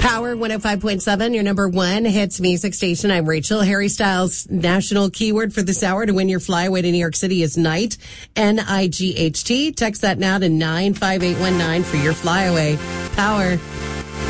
Power 105.7, your number one hits music station. I'm Rachel. Harry Styles' national keyword for this hour to win your flyaway to New York City is night, N-I-G-H-T. Text that now to 95819 for your flyaway. Power.